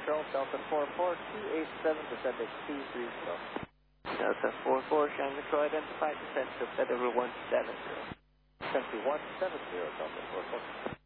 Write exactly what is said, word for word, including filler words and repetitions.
control, Delta four four two eight seven, descending two three zero. Delta four four, Shannon Control identified, descent to Fed over one seven zero. Descent to one seven zero, Delta four four.